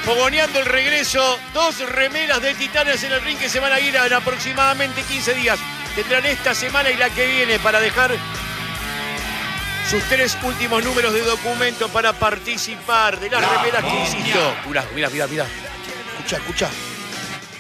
fogoneando el regreso. 2 remeras de Titanes en el ring que se van a ir en aproximadamente 15 días. Tendrán esta semana y la que viene para dejar sus 3 últimos números de documento para participar de las remeras que insisto. Mirá. Escucha.